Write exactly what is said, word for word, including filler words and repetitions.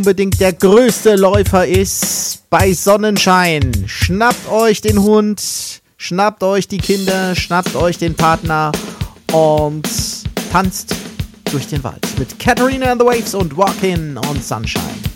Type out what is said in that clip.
unbedingt der größte Läufer ist bei Sonnenschein. Schnappt euch den Hund, schnappt euch die Kinder, schnappt euch den Partner und tanzt durch den Wald mit Katharina and the Waves und Walkin' on Sunshine.